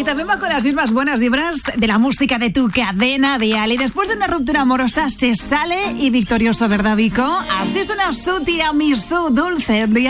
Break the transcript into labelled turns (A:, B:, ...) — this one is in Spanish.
A: Y también va con las mismas buenas vibras de la música de tu cadena dial. Y después de una ruptura amorosa se sale y victorioso, ¿verdad, Vico? Así suena su tiramisú dulce.